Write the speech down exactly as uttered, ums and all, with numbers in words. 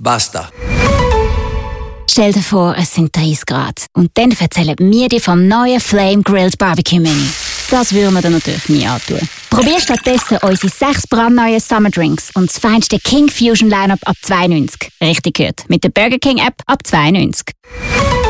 Basta. Stell dir vor, es sind dreißig Grad. Und dann erzählen wir dir vom neuen Flame Grilled Barbecue Menü. Das würden wir dir natürlich nie antun. Probier stattdessen unsere sechs brandneuen Summer Drinks und das feinste King Fusion Lineup ab zwei neunzig. Richtig gehört, mit der Burger King App ab zwei neunzig.